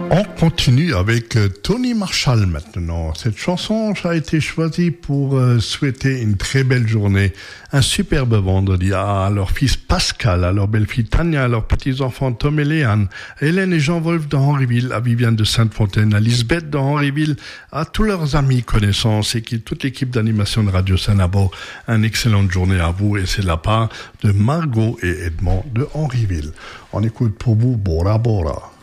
On continue avec Tony Marshall maintenant. Cette chanson a été choisie pour souhaiter une très belle journée, un superbe vendredi à leur fils Pascal, à leur belle-fille Tania, à leurs petits-enfants Tom et Léane, à Hélène et Jean-Wolf de Henryville, à Viviane de Sainte-Fontaine, à Lisbeth de Henryville, à tous leurs amis, connaissances et toute l'équipe d'animation de Radio Sanabo. Une excellente journée à vous et c'est la part de Margot et Edmond de Henryville. On écoute pour vous Bora Bora.